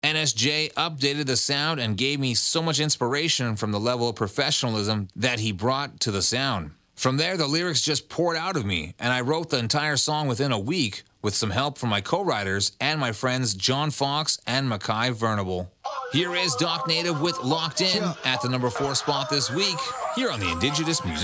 NSJ updated the sound and gave me so much inspiration from the level of professionalism that he brought to the sound. From there, the lyrics just poured out of me, and I wrote the entire song within a week with some help from my co-writers and my friends John Fox and Mackay Vernable. Here is Doc Native with Locked In at the number 4 spot this week here on the Indigenous Music